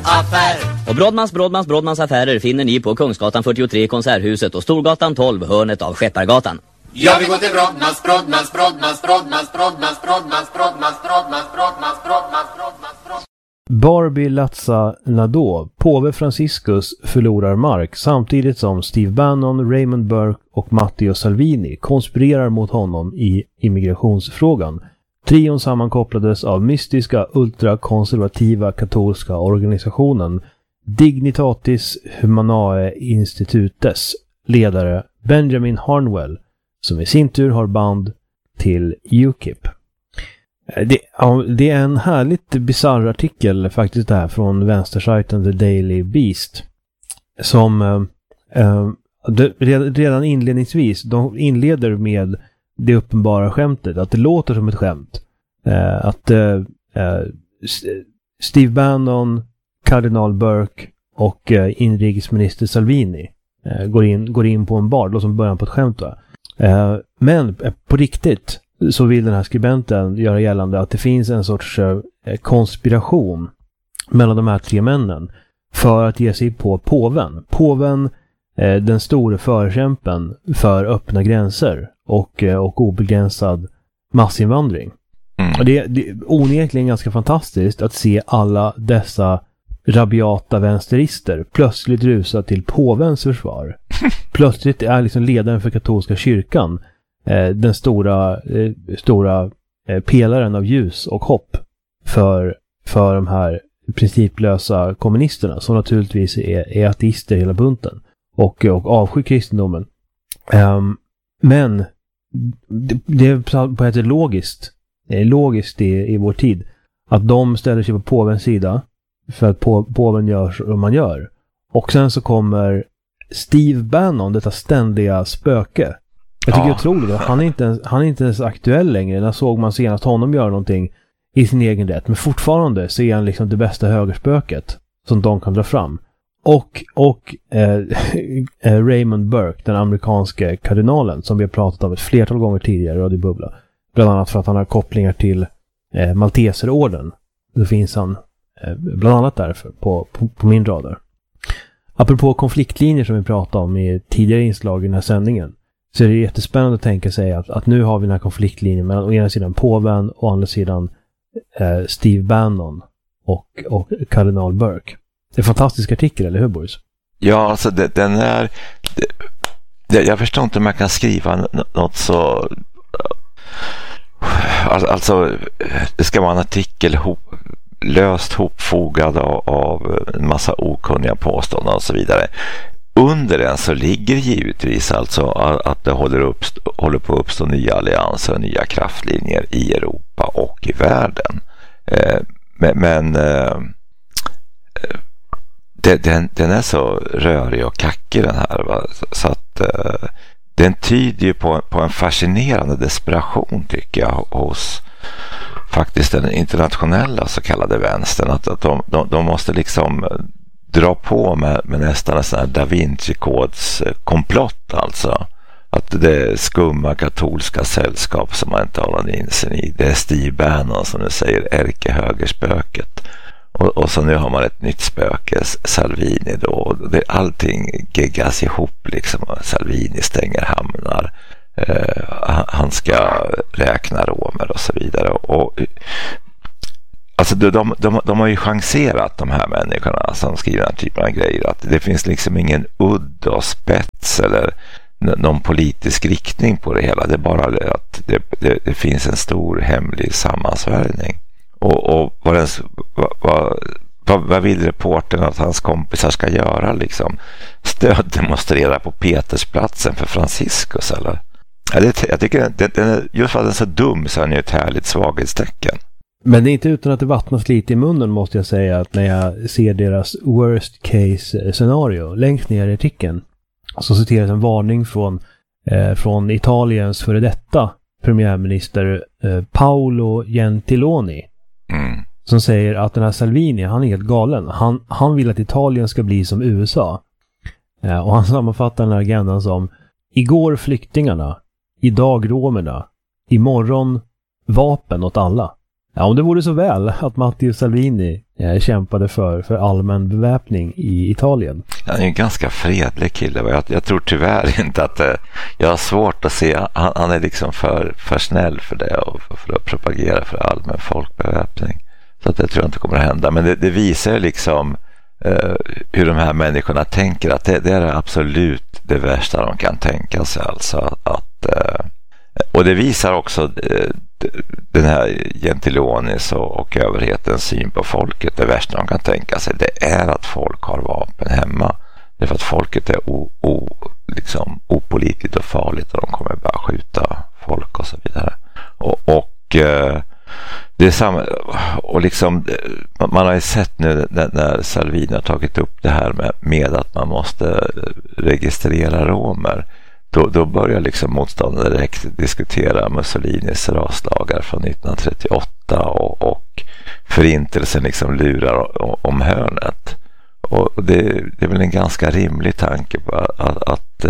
affär. Och Brodmans affärer finner ni på Kungsgatan 43 Konserthuset och Storgatan 12 hörnet av Skeppargatan. Jag vill gå till Brodmans. Barbie Latza Nadeau, påve Franciscus, förlorar mark samtidigt som Steve Bannon, Raymond Burke och Matteo Salvini konspirerar mot honom i immigrationsfrågan. Trion sammankopplades av mystiska ultrakonservativa katolska organisationen Dignitatis Humanae Institutes ledare Benjamin Harnwell, som i sin tur har band till UKIP. Det är en härligt bizarr artikel faktiskt där från vänstersajten The Daily Beast som redan inledningsvis de inleder med det uppenbara skämtet att det låter som ett skämt att Steve Bannon, kardinal Burke och inrikesminister Salvini går in på en bar då som början på ett skämt va? Men på riktigt så vill den här skribenten göra gällande att det finns en sorts konspiration mellan de här tre männen för att ge sig på påven. Påven, den stora förkämpen för öppna gränser och obegränsad massinvandring. Och det är onekligen ganska fantastiskt att se alla dessa rabiata vänsterister plötsligt rusa till påvens försvar. Plötsligt är liksom ledaren för katolska kyrkan den stora pelaren av ljus och hopp för de här principlösa kommunisterna som naturligtvis är ateister hela bunten och avskyr kristendomen. Men det är på ett logiskt i vår tid att de ställer sig på påvens sida för att påven gör som man gör. Och sen så kommer Steve Bannon, detta ständiga spöke. Jag tycker det är otroligt. Han är inte ens aktuell längre. När såg man senast honom göra någonting i sin egen rätt. Men fortfarande så är han liksom det bästa högerspöket som de kan dra fram. Och Raymond Burke, den amerikanska kardinalen som vi har pratat om ett flertal gånger tidigare i Radio Bubbla. Bland annat för att han har kopplingar till Malteserorden. Då finns han bland annat därför på min radar. Apropå konfliktlinjer som vi pratade om i tidigare inslag i den här sändningen, så är det jättespännande att tänka sig att nu har vi den här konfliktlinjen mellan å ena sidan påven och å andra sidan Steve Bannon och kardinal Burke. Det är en fantastisk artikel, eller hur Boris? Ja, alltså den är... jag förstår inte om man kan skriva något så... Alltså, det ska vara en artikel löst hopfogad av en massa okunniga påståenden och så vidare. Under den så ligger givetvis alltså att det håller på att uppstå nya allianser och nya kraftlinjer i Europa och i världen. Men den är så rörig och kackig den här, va? Så att den tyder ju på en fascinerande desperation tycker jag hos faktiskt den internationella så kallade vänstern, att de måste liksom dra på med nästan en sån här Da Vinci-kods komplott, alltså att det är skumma katolska sällskap som man inte har någon insyn i. Det är Steve Bannon som nu säger ärkehögerspöket. Och så nu har man ett nytt spöke, Salvini då. Allting geggas ihop liksom. Salvini stänger hamnar. Han ska räkna romer och så vidare. Och alltså de har ju chanserat, de här människorna som skriver den här typen av grejer, att det finns liksom ingen udd och spets eller någon politisk riktning på det hela. Det är bara att det finns en stor hemlig sammansvärjning. Och vad vill reportern att hans kompisar ska göra liksom? Stöddemonstrera på Petersplatsen för Franciscus eller? Jag tycker den är, just för att den är så dum så är den ju ett härligt svaghetstecken. Men det är inte utan att det vattnas lite i munnen, måste jag säga, att när jag ser deras worst case scenario längst ner i artikeln så citeras en varning från Italiens före detta premiärminister Paolo Gentiloni. Som säger att den här Salvini, han är helt galen. Han vill att Italien ska bli som USA. Och han sammanfattar den här agendan som: igår flyktingarna, idag romerna, imorgon vapen åt alla. Ja, om det vore så väl att Matteo Salvini kämpade för allmän beväpning i Italien. Han är en ganska fredlig kille. Jag tror tyvärr inte att jag har svårt att se. Han är liksom för snäll för det och för att propagera för allmän folkbeväpning. Så att det tror jag inte kommer att hända. Men det visar liksom hur de här människorna tänker, att det är absolut det värsta de kan tänka sig. Alltså och det visar också den här Gentilonis och överhetens syn på folket. Det värsta de kan tänka sig, det är att folk har vapen hemma. Det är för att folket är liksom opålitligt och farligt och de kommer bara skjuta folk och så vidare. Och det är samma, och liksom man har ju sett nu när Salvini har tagit upp det här med att man måste registrera romer. Då börjar liksom motståndare direkt diskutera Mussolinis raslagar från 1938 och förintelsen liksom lurar om hörnet. Och det är väl en ganska rimlig tanke på att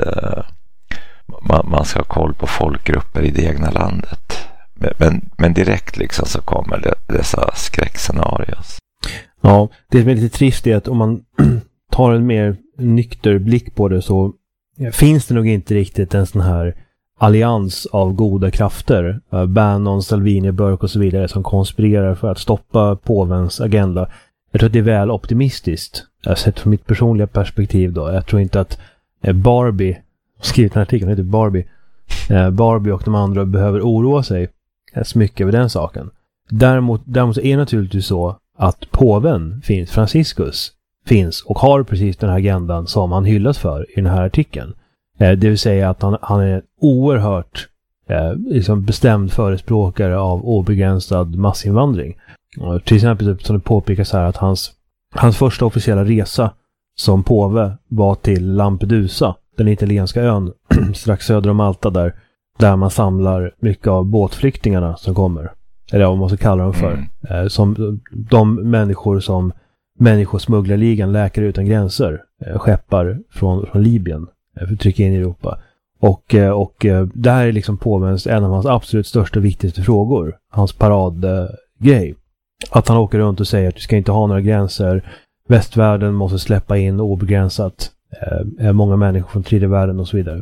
man ska ha koll på folkgrupper i det egna landet. Men direkt liksom så kommer dessa skräckscenarier. Ja, det som är lite trist är att om man tar en mer nykter blick på det så finns det nog inte riktigt en sån här allians av goda krafter, Bannon, Salvini, Burke och så vidare, som konspirerar för att stoppa påvens agenda. Jag tror att det är väl optimistiskt. Jag har sett från mitt personliga perspektiv då. Jag tror inte att Barbie, skrivit den här artikeln, heter Barbie och de andra behöver oroa sig så mycket över den saken. Däremot är det naturligtvis så att påven finns, Franciscus finns och har precis den här agendan som han hyllas för i den här artikeln. Det vill säga att han är oerhört liksom bestämd förespråkare av obegränsad massinvandring. Till exempel som det påpekas här att hans första officiella resa som påve var till Lampedusa, den italienska ön strax söder om Malta där man samlar mycket av båtflyktingarna som kommer. Eller vad man måste kalla dem för. Som de människor som människosmugglarligan Läkare utan gränser skeppar från Libyen för att trycka in i Europa. Och det här är liksom påvens en av hans absolut största och viktigaste frågor. Hans paradgrej. Att han åker runt och säger att du ska inte ha några gränser. Västvärlden måste släppa in obegränsat många människor från tredje världen och så vidare.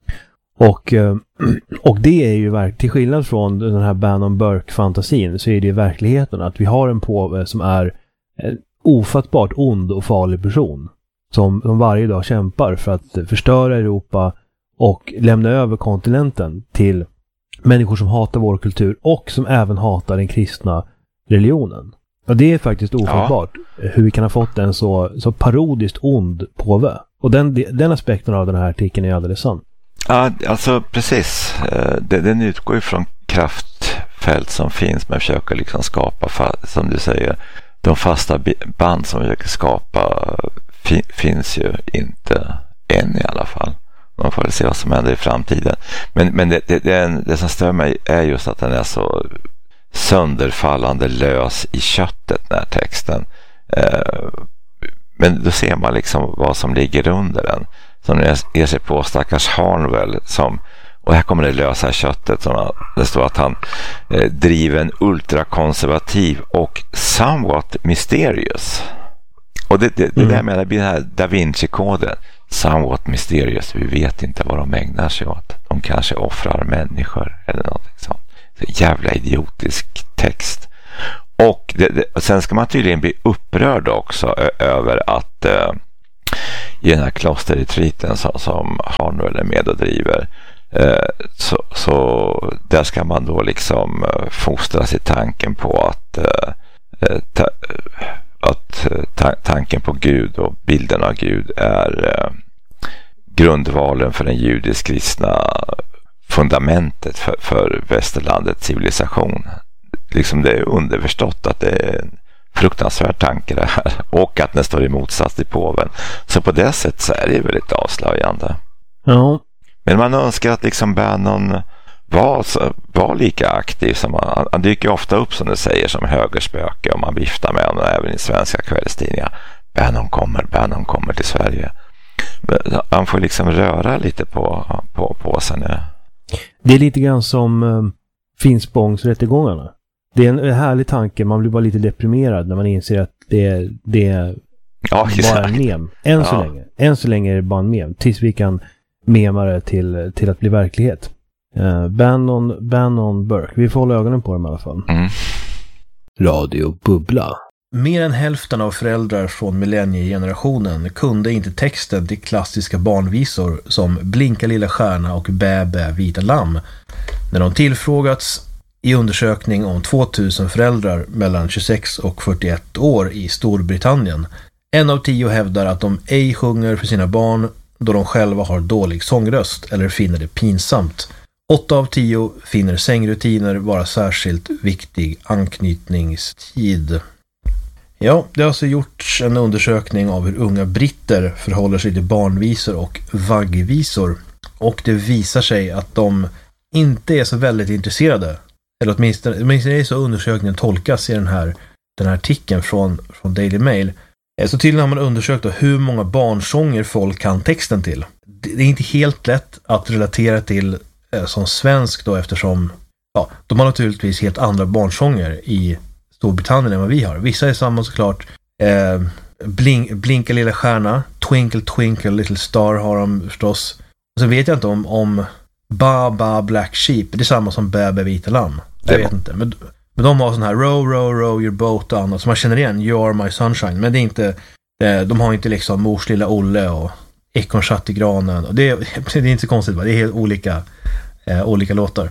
Och det är ju till skillnad från den här Bannon-Burke-fantasin så är det i verkligheten att vi har en påve som är en ofattbart ond och farlig person som varje dag kämpar för att förstöra Europa och lämna över kontinenten till människor som hatar vår kultur och som även hatar den kristna religionen. Och det är faktiskt ofattbart hur vi kan ha fått en så parodiskt ond påve. Och den aspekten av den här artikeln är alldeles sann. Ja, alltså precis. Den utgår ifrån kraftfält som finns, men försöker liksom skapa, som du säger, de fasta band som vi försöker skapa finns ju inte än i alla fall. Man får väl se vad som händer i framtiden. Men det som stör mig är just att den är så sönderfallande lös i köttet, den här texten. Men då ser man liksom vad som ligger under den. Som ger sig på stackars Harnwell och här kommer det lösa köttet som det står att han driver en ultrakonservativ och somewhat mysterious. Och det där med det blir den här Da Vinci-koden. Somewhat mysterious. Vi vet inte vad de ägnar sig åt. De kanske offrar människor eller något sånt. Så jävla idiotisk text. Och sen ska man tydligen bli upprörd också över att i den här klosterretreaten som Harnwell är med och driver så där ska man då liksom fostras i tanken på att tanken på Gud och bilden av Gud är grundvalen för den judisk-kristna fundamentet för västerlandets civilisation. Liksom det är underförstått att det är en fruktansvärd tanke det här och att den står i motsats till påven. Så på det sättet så är det väldigt avslöjande. Ja. Men man önskar att liksom Bannon var lika aktiv som han dyker ofta upp som du säger som högerspöke och man viftar med honom även i svenska kvällstidningar. Bannon kommer till Sverige. Han får liksom röra lite på sig nu. Det är lite grann som Finspångs rättegångarna. Det är en härlig tanke, man blir bara lite deprimerad när man inser att Det är bara en mem. Än så länge är det bara en mem. Tills vi kan mema det till att bli verklighet. Bannon Burke. Vi får hålla ögonen på dem i alla fall. Radio Bubbla. Mer än hälften av föräldrar från millenniegenerationen kunde inte texten till klassiska barnvisor som Blinka lilla stjärna och Bä bä vita lamm. När de tillfrågats i undersökning om 2000 föräldrar mellan 26 och 41 år i Storbritannien. 1 av 10 hävdar att de ej sjunger för sina barn då de själva har dålig sångröst eller finner det pinsamt. 8 av 10 finner sängrutiner vara särskilt viktig anknytningstid. Ja, det har alltså gjorts en undersökning av hur unga britter förhåller sig till barnvisor och vaggvisor. Och det visar sig att de inte är så väldigt intresserade. Eller åtminstone är så undersökningen tolkas i den här artikeln från Daily Mail. Så tydligen har man undersökt hur många barnsånger folk kan texten till. Det är inte helt lätt att relatera till som svensk då, eftersom de har naturligtvis helt andra barnsånger i Storbritannien än vad vi har. Vissa är samma såklart. Blinka lilla stjärna, Twinkle Twinkle Little Star har de förstås. Och så vet jag inte om Ba Ba Black Sheep. Det är samma som Bä bä vita lamm. Jag vet inte. Men de har sån här row, row, row your boat och annat som man känner igen. You are my sunshine. Men det är inte, de har inte liksom Mors lilla Olle och Ekornsatt i granen. Och det är inte så konstigt. Det är helt olika låtar.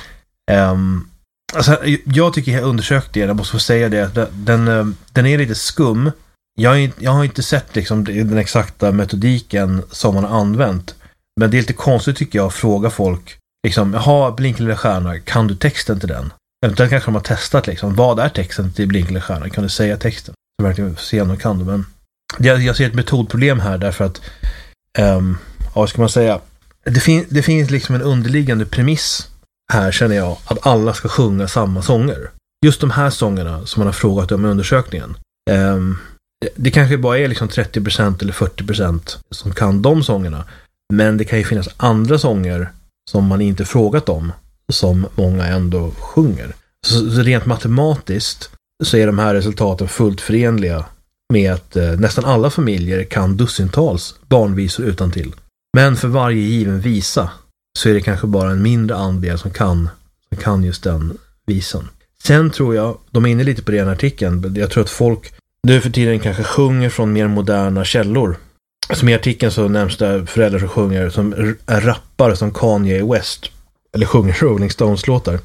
Alltså, jag tycker jag undersökt det. Jag måste få säga det. Den är lite skum. Jag har inte sett liksom den exakta metodiken som man har använt. Men det är lite konstigt tycker jag att fråga folk liksom, jaha, Blinka lilla stjärna, kan du texten till den? Eventuellt kanske de har testat liksom, vad är texten till Blinka lilla stjärna? Kan du säga texten? Så verkligen se om de kan det. Men jag ser ett metodproblem här därför att vad ska man säga? Det finns liksom en underliggande premiss här, känner jag, att alla ska sjunga samma sånger. Just de här sångerna som man har frågat om i undersökningen. Det kanske bara är liksom 30% eller 40% som kan de sångerna. Men det kan ju finnas andra sånger som man inte frågat om som många ändå sjunger. Så rent matematiskt så är de här resultaten fullt förenliga med att nästan alla familjer kan dussintals barnvisor utantill. Men för varje given visa så är det kanske bara en mindre andel som kan just den visan. Sen tror jag, de är inne lite på den artikeln, jag tror att folk nu för tiden kanske sjunger från mer moderna källor. Som i artikeln så nämns det föräldrar som sjunger som är rappare som Kanye West. Eller sjunger Rolling Stones-låtar.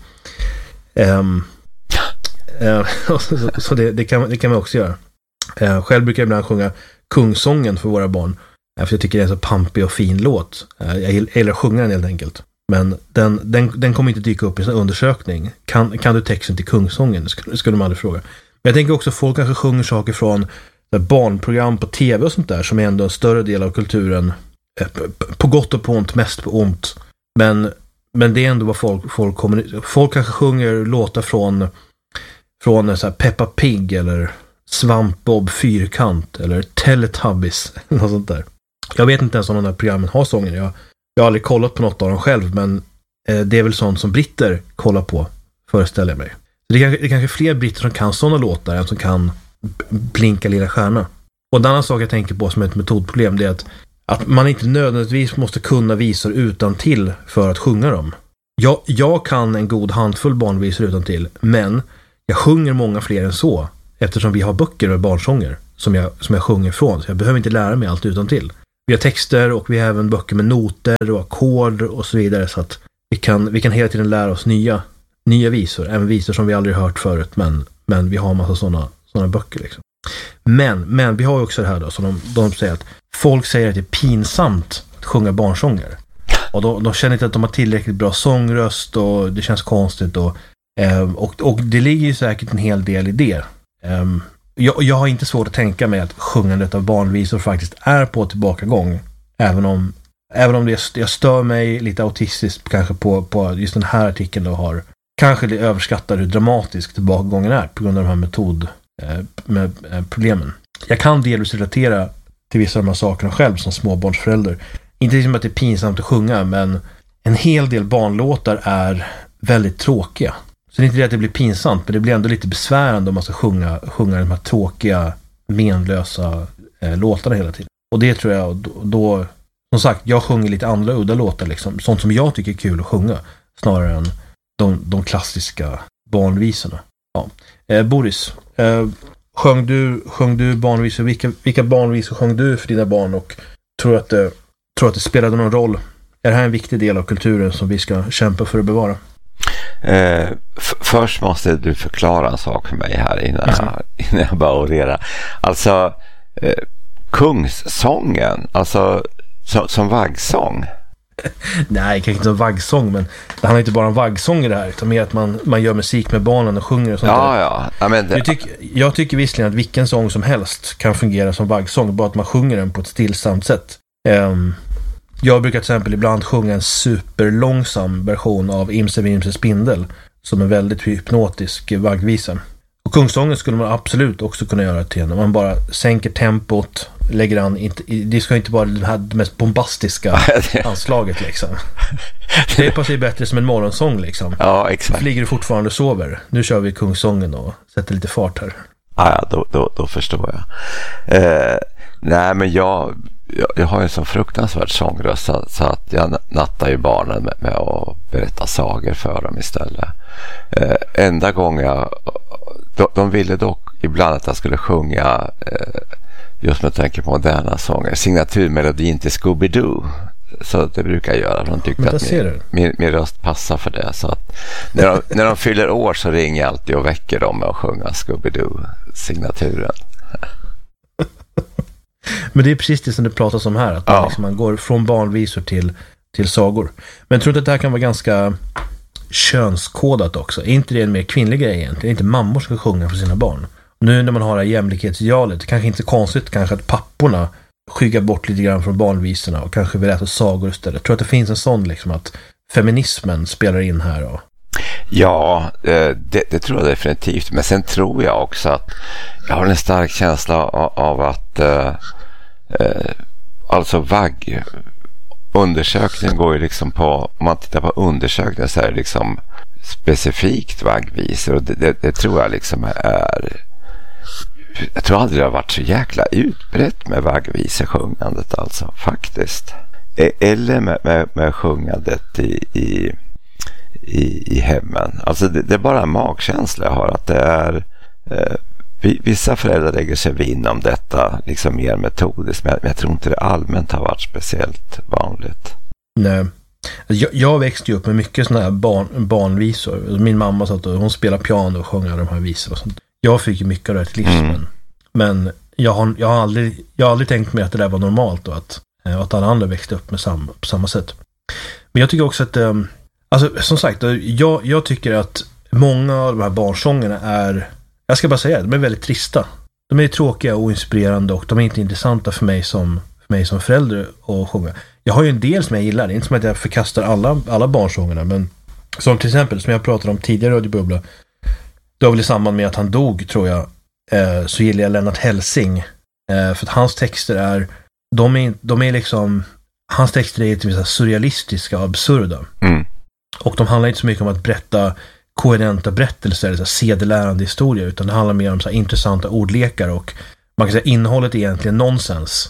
Så det kan man också göra. Själv brukar jag ibland sjunga Kungsången för våra barn. För jag tycker det är en så pampig och fin låt. Jag gillar att sjunga den helt enkelt. Men den kommer inte dyka upp i en undersökning. Kan du texten till Kungsången? Skulle man aldrig fråga. Men jag tänker också att folk kanske sjunger saker från barnprogram på tv och sånt där som är ändå en större del av kulturen. På gott och på ont, mest på ont. Men det är ändå vad folk kommer. Folk kanske sjunger låtar från så här Peppa Pig eller Svamp Bob Fyrkant eller Teletubbies eller något sånt där. Jag vet inte ens om de här programmen har sånger. Jag har aldrig kollat på något av dem själv, men det är väl sånt som britter kollar på, föreställer jag mig. Så det är kanske fler britter som kan sådana låtar än som kan Blinka lilla stjärna. Och en annan sak jag tänker på som ett metodproblem, det är att man inte nödvändigtvis måste kunna visor utan till för att sjunga dem. Jag kan en god handfull barnvisor utan till, men jag sjunger många fler än så, eftersom vi har böcker med barnsånger som jag sjunger från, så jag behöver inte lära mig allt utan till. Vi har texter och vi har även böcker med noter och ackord och så vidare, så att vi kan hela tiden lära oss nya visor, även visor som vi aldrig hört förut, men vi har en massa sådana böcker liksom. Men vi har ju också det här då, som de säger att folk säger att det är pinsamt att sjunga barnsånger. Och de känner inte att de har tillräckligt bra sångröst och det känns konstigt och det ligger ju säkert en hel del i det. Jag har inte svårt att tänka mig att sjungandet av barnvisor faktiskt är på tillbakagång, även om jag stör mig lite autistiskt kanske på just den här artikeln då har kanske det överskattar hur dramatisk tillbakagången är på grund av de här problemen. Jag kan delvis relatera till vissa av de här sakerna själv som småbarnsförälder. Inte liksom att det är pinsamt att sjunga, men en hel del barnlåtar är väldigt tråkiga. Så det är inte det att det blir pinsamt, men det blir ändå lite besvärande om man ska sjunga de här tråkiga, menlösa låtarna hela tiden. Och det tror jag då som sagt, jag sjunger lite andra udda låtar liksom. Sånt som jag tycker är kul att sjunga. Snarare än de klassiska barnvisorna. Ja. Boris, sjöng du barnvisor? Vilka barnvisor sjöng du för dina barn? Och tror att det spelade någon roll? Är det här en viktig del av kulturen som vi ska kämpa för att bevara? Först måste du förklara en sak för mig här innan jag bara orerar. Alltså kungssången, alltså som vaggsång. Nej, kanske inte som vaggsång, men det handlar inte bara om vaggsång i det här, utan mer att man gör musik med barnen och sjunger och sånt där. Ja, men jag tycker visserligen att vilken sång som helst kan fungera som vaggsång, bara att man sjunger den på ett stillsamt sätt. Jag brukar till exempel ibland sjunga en superlångsam version av Imse Vimse Spindel som en väldigt hypnotisk vaggvisa. Och kungssången skulle man absolut också kunna göra till när man bara sänker tempot, lägger an, det ska inte vara det mest bombastiska anslaget liksom. Det passar ju bättre som en morgonsång liksom. Ja, exakt. Flyger du fortfarande och sover. Nu kör vi kungssången och sätter lite fart här. Ja, då förstår jag. Nej, men jag har ju en så fruktansvärt sångröst så att jag nattar ju barnen med att berätta sagor för dem istället. Enda gången de ville dock ibland att jag skulle sjunga, just när jag tänker på moderna sånger, signaturmelodin till Scooby-Doo. Så det brukar jag göra. De tyckte att min röst passar för det. Så att när de fyller år så ringer jag alltid och väcker dem med att sjunga Scooby-Doo-signaturen. Men det är precis det som det pratas om här. Att man går från barnvisor till sagor. Men jag tror att det här kan vara ganska könskodat också. Är inte det en mer kvinnlig grej egentligen? Det är inte mammor som ska sjunga för sina barn. Nu när man har det här jämlikhetsidealet, det kanske inte är konstigt kanske att papporna skyggar bort lite grann från barnvisorna och kanske vill äta sagor istället. Jag tror att det finns en sån liksom att feminismen spelar in här. Och... Ja, det tror jag definitivt. Men sen tror jag också att jag har en stark känsla av att alltså undersökningen går ju liksom på, om man tittar på undersökningen så är det liksom specifikt vaggvisor, och det tror jag liksom är, jag tror aldrig det har varit så jäkla utbrett med vaggvisesjungandet alltså, faktiskt. Eller med sjungandet i hemmen. Alltså det är bara en magkänsla jag har att det är vissa föräldrar lägger sig vinn om detta liksom mer metodiskt, men jag tror inte det allmänt har varit speciellt vanligt. Nej. Jag växte ju upp med mycket såna här barnvisor. Min mamma satt och hon spelade piano och sjöng de här visor och sånt. Jag fick ju mycket av det till livs, men jag har aldrig tänkt mig att det där var normalt och att alla andra växte upp med på samma sätt. Men jag tycker också att alltså, som sagt, jag tycker att många av de här barnsångerna är, jag ska bara säga, de är väldigt trista. De är tråkiga och oinspirerande och de är inte intressanta för mig som förälder att sjunga. Jag har ju en del som jag gillar, det är inte som att jag förkastar alla barnsångerna, men som till exempel, som jag pratade om tidigare i Radio Bubbla, det var väl i samband med att han dog, tror jag, så gillar jag Lennart Hellsing. För att hans texter är, de är liksom, hans texter är lite surrealistiska och absurda. Och de handlar inte så mycket om att berätta koherenta berättelser eller sedelärande historier, utan det handlar mer om så här intressanta ordlekar, och man kan säga egentligen nonsens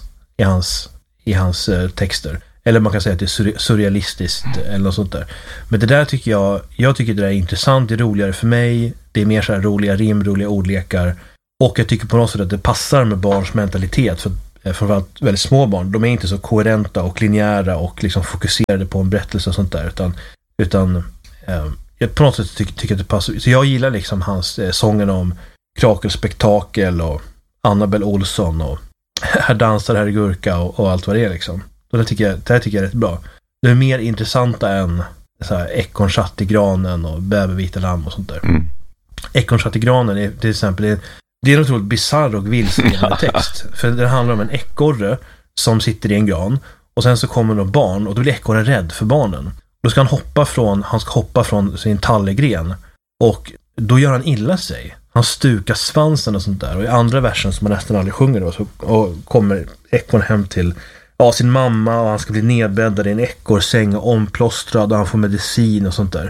i hans texter. Eller man kan säga att det är surrealistiskt eller något sånt där. Men det där tycker jag tycker det där är intressant, det är roligare för mig, det är mer så här roliga rim, roliga ordlekar, och jag tycker på något sätt att det passar med barns mentalitet, för framförallt väldigt små barn, de är inte så koherenta och linjära och liksom fokuserade på en berättelse och sånt där, utan jag på något sätt tycker att det passar. Så jag gillar liksom hans sången om Krakelspektakel och Annabel Olsson och Här dansar Herr Gurka och allt vad det är liksom. Och det tycker jag är rätt bra. Det är mer intressanta än så här Ekornsatt i granen och Bävervita lamm och sånt där. Ekornsatt i granen är till exempel det är en otroligt bizarr och vilseledande text. För det handlar om en ekorre som sitter i en gran, och sen så kommer några barn och då blir ekorren rädd för barnen. Då ska han ska hoppa från sin tallegren, och då gör han illa sig. Han stukar svansen och sånt där. Och i andra versen som man nästan aldrig sjunger då, och kommer ekorren hem till sin mamma, och han ska bli nedbäddad i en ekorrsäng och omplåstrad, och han får medicin och sånt där.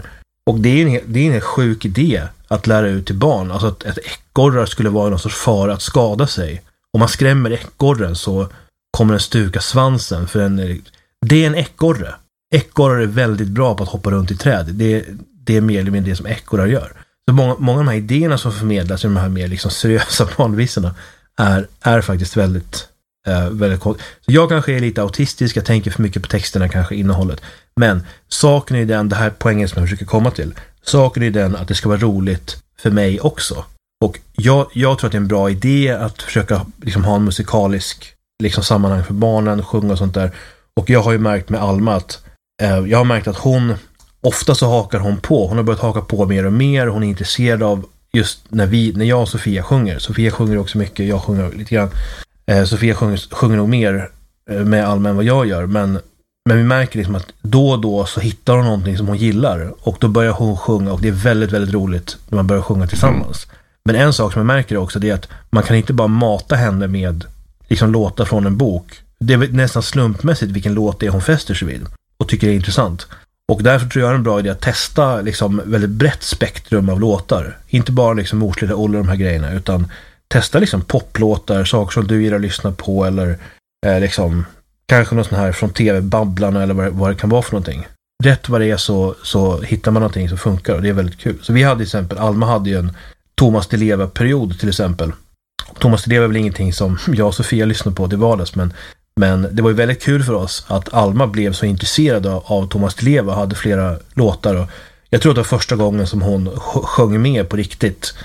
Och det är en sjuk idé att lära ut till barn. Alltså att ett ekorrar skulle vara någon sorts fara att skada sig. Om man skrämmer ekorren så kommer den stuka svansen. För det är en ekorre. Ekorrar är väldigt bra på att hoppa runt i träd. Det är mer eller mindre det som ekorrar gör. Så många av de här idéerna som förmedlas i de här mer liksom seriösa barnvisorna är faktiskt väldigt kort. Så jag kanske är lite autistisk, jag tänker för mycket på texterna, kanske innehållet. Men saken är den, det här poängen som jag försöker komma till. Saken är den att det ska vara roligt för mig också. Och jag tror att det är en bra idé att försöka liksom ha en musikalisk liksom sammanhang för barnen, sjunga och sånt där. Och jag har ju märkt med Alma att jag har märkt att hon ofta så hakar hon på. Hon har börjat haka på mer och mer. Hon är intresserad av just när jag och Sofia sjunger. Sofia sjunger också mycket, jag sjunger lite grann. Sofia sjunger nog mer med Alma än vad jag gör. Men vi märker liksom att då och då så hittar hon någonting som hon gillar. Och då börjar hon sjunga och det är väldigt, väldigt roligt när man börjar sjunga tillsammans. Men en sak som jag märker också, det är att man kan inte bara mata henne med liksom låtar från en bok. Det är nästan slumpmässigt vilken låt det är hon fäster sig vid och tycker det är intressant. Och därför tror jag det är en bra idé att testa liksom väldigt brett spektrum av låtar. Inte bara liksom Morslida Olle och de här grejerna, utan testa liksom poplåtar, saker som du gillar att lyssna på, eller liksom kanske något sånt här från tv-babblarna eller vad det kan vara för någonting. Rätt vad det är så hittar man någonting som funkar och det är väldigt kul. Så vi hade till exempel, Alma hade ju en Thomas Di Leva-period till exempel. Thomas Di Leva är väl ingenting som jag och Sofia lyssnade på till vardags, men det var ju väldigt kul för oss att Alma blev så intresserad av Thomas Di Leva, hade flera låtar. Och jag tror att det var första gången som hon sjöng med på riktigt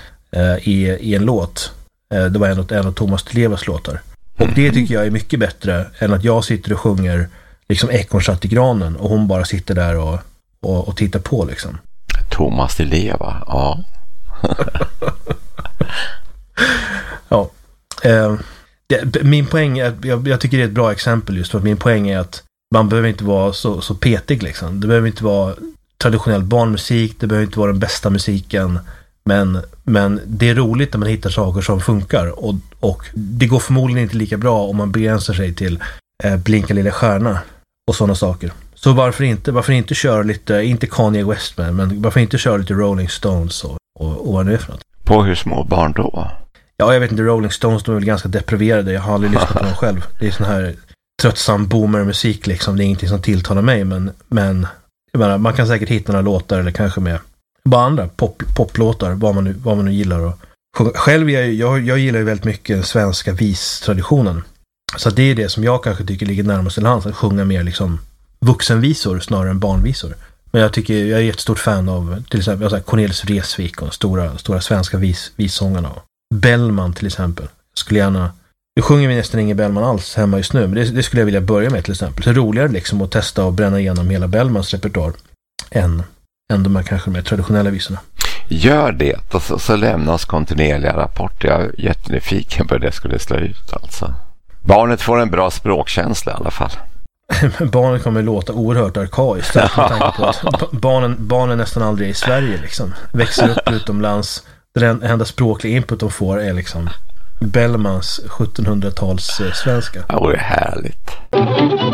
i en låt. Det var en av Thomas Di Levas låtar. Och det tycker jag är mycket bättre än att jag sitter och sjunger liksom Ekorn satt i granen och hon bara sitter där och tittar på liksom. Thomas Di Leva, ja. Ja. Min poäng är, jag tycker det är ett bra exempel just för att min poäng är att man behöver inte vara så petig liksom. Det behöver inte vara traditionell barnmusik, det behöver inte vara den bästa musiken, men det är roligt när man hittar saker som funkar och det går förmodligen inte lika bra om man begränsar sig till Blinka lilla stjärna och sådana saker. Så varför inte köra lite, inte Kanye West men varför inte köra lite Rolling Stones och vad det är för något. På hur små barn då? Ja, jag vet inte, Rolling Stones, de är väl ganska depriverade. Jag har aldrig lyssnat på dem själv. Det är sån här tröttsam boomer-musik liksom. Det är ingenting som tilltalar mig, men jag menar, man kan säkert hitta några låtar eller kanske med bara andra poplåtar, vad man nu gillar. Och själv, jag gillar ju väldigt mycket den svenska vistraditionen. Så det är det som jag kanske tycker ligger närmast till hands, att sjunga mer liksom vuxenvisor snarare än barnvisor. Men jag är ett stort fan av till exempel Cornelis Vreeswijk och stora svenska vissångarna. Bellman till exempel. Nu sjunger vi nästan ingen Bellman alls hemma just nu, men det skulle jag vilja börja med till exempel. Så roligare liksom att testa och bränna igenom hela Bellmans repertoar än de här kanske mer traditionella visorna. Gör det och så lämna oss kontinuerliga rapporter. Jag är jättenyfiken på det skulle slå ut alltså. Barnet får en bra språkkänsla i alla fall. Barnen kommer låta oerhört arkaiskt med tanke på att barnen nästan aldrig är i Sverige liksom. Växer upp utomlands. Den enda språkliga input de får är liksom Bellmans 1700-tals svenska. Ja, det är härligt.